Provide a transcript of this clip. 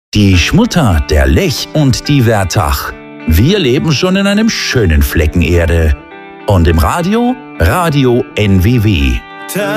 Die Schmutter, der Lech und die Wertach. Wir leben schon in einem schönen Flecken Erde. Und im Radio? Radio NWW.